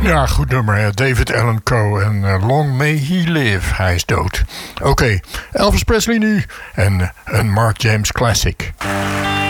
Ja, goed nummer. Hè? David Allan Coe en Long May He Live. Hij is dood. Oké, Elvis Presley nu en een Mark James classic.